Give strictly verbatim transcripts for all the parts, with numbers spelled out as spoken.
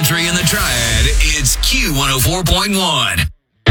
three in the Triad, it's Q one oh four point one.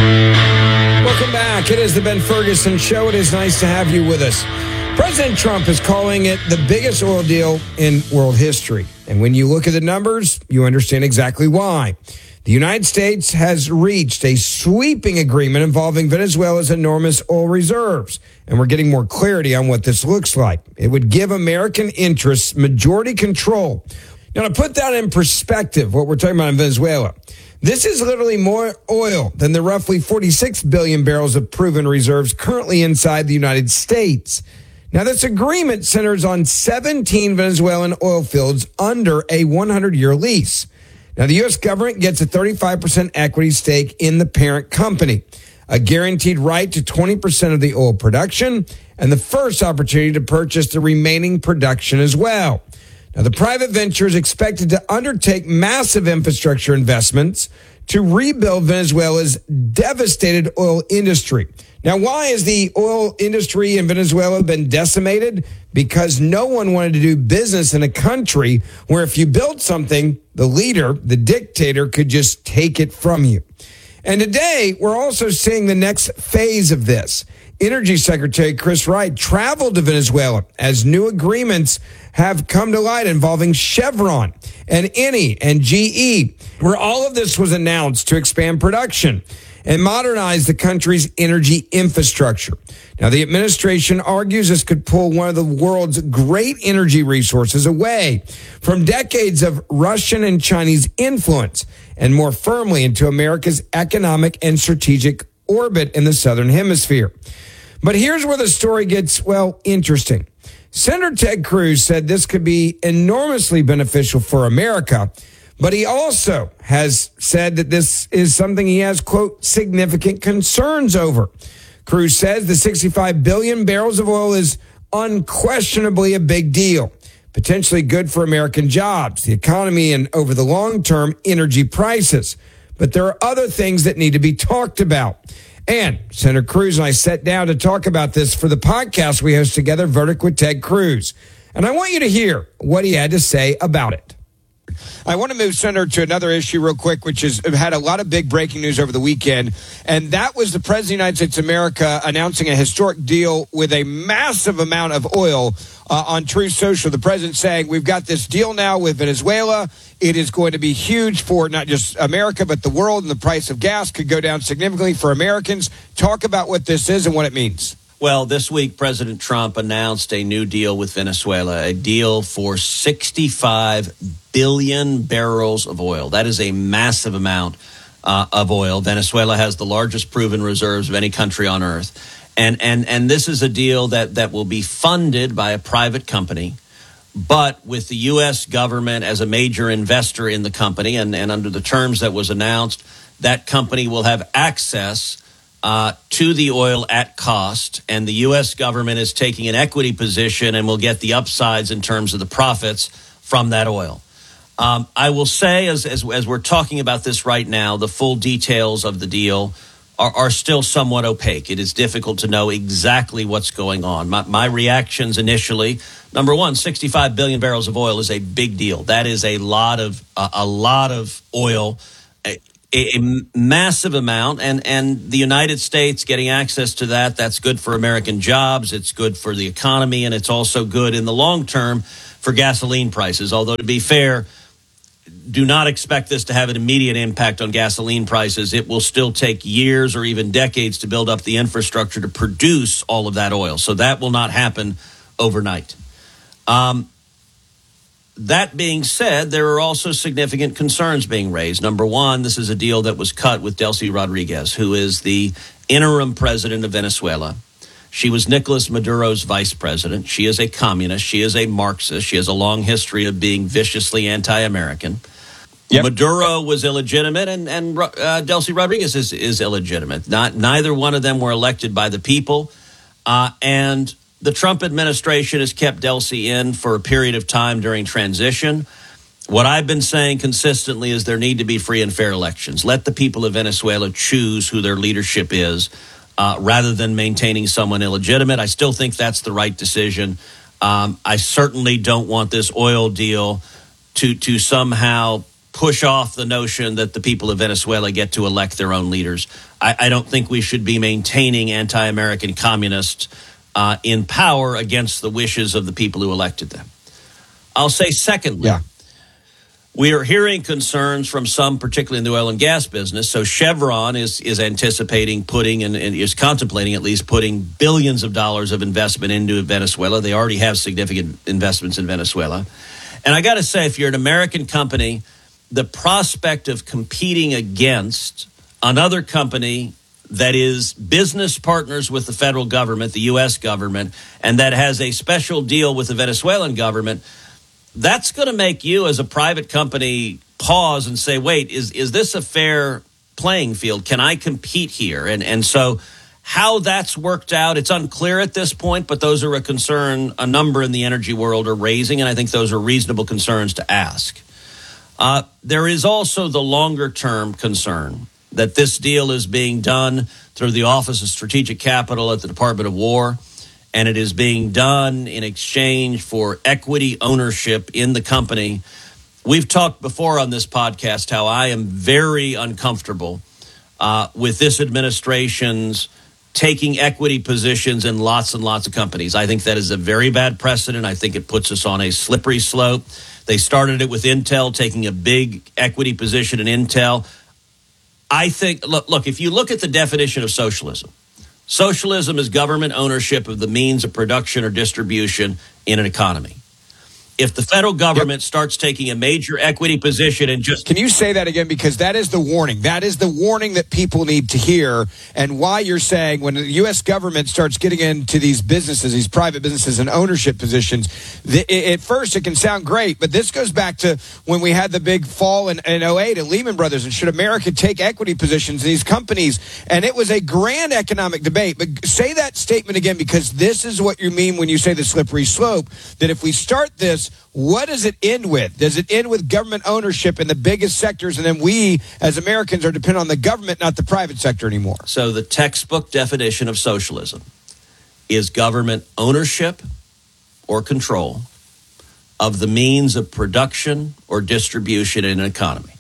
Welcome back. It is the Ben Ferguson Show. It is nice to have you with us. President Trump is calling it the biggest oil deal in world history. And when you look at the numbers, you understand exactly why. The United States has reached a sweeping agreement involving Venezuela's enormous oil reserves. And we're getting more clarity on what this looks like. It would give American interests majority control. Now, to put that in perspective, what we're talking about in Venezuela, this is literally more oil than the roughly forty-six billion barrels of proven reserves currently inside the United States. Now, this agreement centers on seventeen Venezuelan oil fields under a one hundred year lease. Now, the U S government gets a thirty-five percent equity stake in the parent company, a guaranteed right to twenty percent of the oil production, and the first opportunity to purchase the remaining production as well. Now, the private venture is expected to undertake massive infrastructure investments to rebuild Venezuela's devastated oil industry. Now, why has the oil industry in Venezuela been decimated? Because no one wanted to do business in a country where if you built something, the leader, the dictator, could just take it from you. And today, we're also seeing the next phase of this. Energy Secretary Chris Wright traveled to Venezuela as new agreements have come to light involving Chevron and Eni and G E, where all of this was announced to expand production and modernize the country's energy infrastructure. Now, the administration argues this could pull one of the world's great energy resources away from decades of Russian and Chinese influence and more firmly into America's economic and strategic orbit in the Southern Hemisphere. But here's where the story gets, well, interesting. Senator Ted Cruz said this could be enormously beneficial for America, but he also has said that this is something he has, quote, significant concerns over. Cruz says the sixty-five billion barrels of oil is unquestionably a big deal, potentially good for American jobs, the economy, and over the long term, energy prices. But there are other things that need to be talked about. And Senator Cruz and I sat down to talk about this for the podcast we host together, Verdict with Ted Cruz. And I want you to hear what he had to say about it. I want to move, Senator, to another issue real quick, which has had a lot of big breaking news over the weekend. And that was the President of the United States of America announcing a historic deal with a massive amount of oil uh, on Truth Social. The president saying, we've got this deal now with Venezuela. It is going to be huge for not just America, but the world. And the price of gas could go down significantly for Americans. Talk about what this is and what it means. Well, this week, President Trump announced a new deal with Venezuela, a deal for sixty-five billion barrels of oil. That is a massive amount uh, of oil. Venezuela has the largest proven reserves of any country on earth. And and and this is a deal that, that will be funded by a private company, but with the U S government as a major investor in the company. And, and under the terms that was announced, that company will have access Uh, to the oil at cost, and the U S government is taking an equity position and will get the upsides in terms of the profits from that oil. Um, I will say, as, as as we're talking about this right now, the full details of the deal are, are still somewhat opaque. It is difficult to know exactly what's going on. My, my reactions initially, number one, sixty-five billion barrels of oil is a big deal. That is a lot of uh, a lot of oil. A, A massive amount, and, and the United States getting access to that, that's good for American jobs, it's good for the economy, and it's also good in the long term for gasoline prices. Although, to be fair, do not expect this to have an immediate impact on gasoline prices. It will still take years or even decades to build up the infrastructure to produce all of that oil. So that will not happen overnight. Um, That being said, there are also significant concerns being raised. Number one, this is a deal that was cut with Delcy Rodriguez, who is the interim president of Venezuela. She was Nicolas Maduro's vice president. She is a communist. She is a Marxist. She has a long history of being viciously anti-American. Yep. Maduro was illegitimate, and, and uh, Delcy Rodriguez is, is illegitimate. Not, neither one of them were elected by the people, uh, and the Trump administration has kept Delcy in for a period of time during transition. What I've been saying consistently is there need to be free and fair elections. Let the people of Venezuela choose who their leadership is, uh, rather than maintaining someone illegitimate. I still think that's the right decision. Um, I certainly don't want this oil deal to to somehow push off the notion that the people of Venezuela get to elect their own leaders. I, I don't think we should be maintaining anti-American communists uh, in power against the wishes of the people who elected them. I'll say secondly, yeah. we are hearing concerns from some, particularly in the oil and gas business. So Chevron is is anticipating putting and, and is contemplating at least putting billions of dollars of investment into Venezuela. They already have significant investments in Venezuela. And I got to say, if you're an American company, the prospect of competing against another company that is business partners with the federal government, the U S government, and that has a special deal with the Venezuelan government, that's going to make you as a private company pause and say, wait, is is this a fair playing field? Can I compete here? And and so how that's worked out, it's unclear at this point, but those are a concern a number in the energy world are raising, and I think those are reasonable concerns to ask. Uh, there is also the longer-term concern that this deal is being done through the Office of Strategic Capital at the Department of War, and it is being done in exchange for equity ownership in the company. We've talked before on this podcast how I am very uncomfortable uh, with this administration's taking equity positions in lots and lots of companies. I think that is a very bad precedent. I think it puts us on a slippery slope. They started it with Intel, taking a big equity position in Intel. I think, look, look, if you look at the definition of socialism, socialism is government ownership of the means of production or distribution in an economy. If the federal government yep. starts taking a major equity position and just... Can you say that again? Because that is the warning. That is the warning that people need to hear, and why you're saying when the U S government starts getting into these businesses, these private businesses and ownership positions, the, at first it can sound great, but this goes back to when we had the big fall in, in oh eight at Lehman Brothers, and should America take equity positions in these companies? And it was a grand economic debate. But say that statement again, because this is what you mean when you say the slippery slope, that if we start this, what does it end with? Does it end with government ownership in the biggest sectors, and then we, as Americans, are dependent on the government, not the private sector anymore? So the textbook definition of socialism is government ownership or control of the means of production or distribution in an economy.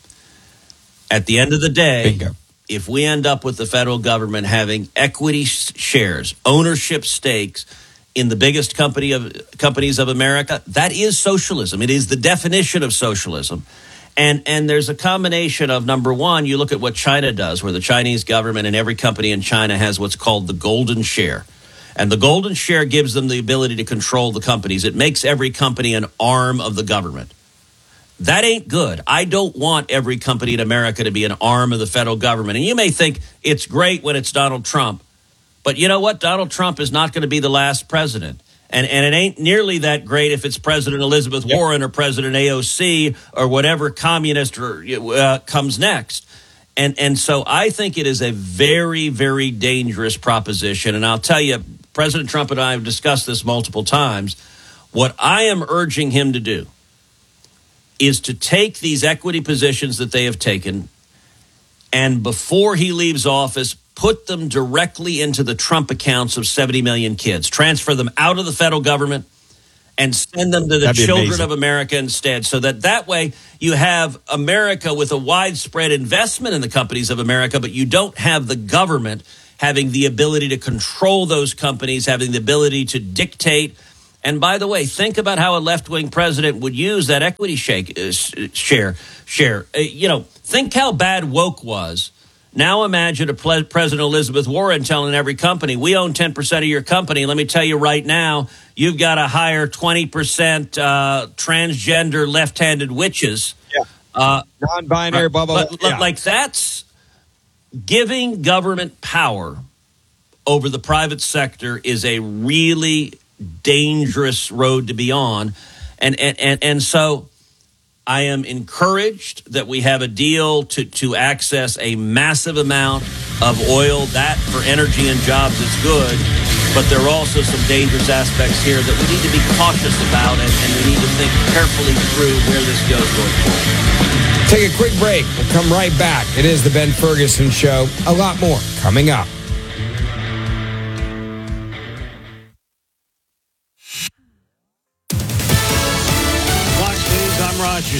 At the end of the day, Bingo. If we end up with the federal government having equity shares, ownership stakes in the biggest company of companies of America, that is socialism. It is the definition of socialism. And and there's a combination of, number one, you look at what China does, where the Chinese government and every company in China has what's called the golden share. And the golden share gives them the ability to control the companies. It makes every company an arm of the government. That ain't good. I don't want every company in America to be an arm of the federal government. And you may think it's great when it's Donald Trump. But you know what? Donald Trump is not going to be the last president. And and it ain't nearly that great if it's President Elizabeth yep. Warren or President A O C or whatever communist or, uh, comes next. And and so I think it is a very, very dangerous proposition. And I'll tell you, President Trump and I have discussed this multiple times. What I am urging him to do is to take these equity positions that they have taken, and before he leaves office, put them directly into the Trump accounts of seventy million kids. Transfer them out of the federal government and send them to the children amazing. Of America instead, so that that way you have America with a widespread investment in the companies of America, but you don't have the government having the ability to control those companies, having the ability to dictate. And by the way, think about how a left-wing president would use that equity shake, uh, share. share. Uh, you know, think how bad woke was. Now imagine a Pre- President Elizabeth Warren telling every company, we own ten percent of your company. Let me tell you right now, you've got to hire twenty percent uh, transgender left-handed witches. Yeah. Uh, Non-binary, blah, blah, blah. Yeah. Like that's giving government power over the private sector is a really dangerous road to be on. And, and, and, and so I am encouraged that we have a deal to, to access a massive amount of oil. That for energy and jobs is good, but there are also some dangerous aspects here that we need to be cautious about, and, and we need to think carefully through where this goes going forward. Take a quick break. We'll come right back. It is the Ben Ferguson Show. A lot more coming up.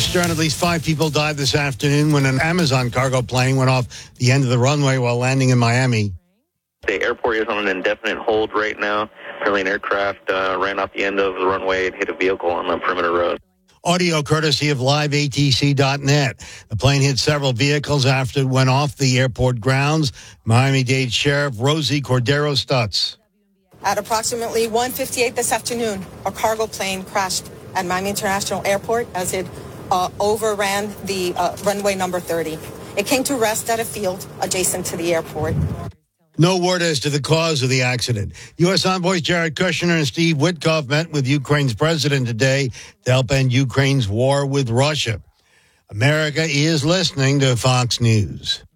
Stern, at least five people died this afternoon when an Amazon cargo plane went off the end of the runway while landing in Miami. The airport is on an indefinite hold right now. Apparently an aircraft uh, ran off the end of the runway and hit a vehicle on the perimeter road. Audio courtesy of live A T C dot net. The plane hit several vehicles after it went off the airport grounds. Miami-Dade Sheriff Rosie Cordero Stutz. At approximately one fifty-eight this afternoon, a cargo plane crashed at Miami International Airport as it uh, overran the uh, runway number thirty. It came to rest at a field adjacent to the airport. No word as to the cause of the accident. U S envoys Jared Kushner and Steve Witkoff met with Ukraine's president today to help end Ukraine's war with Russia. America is listening to Fox News.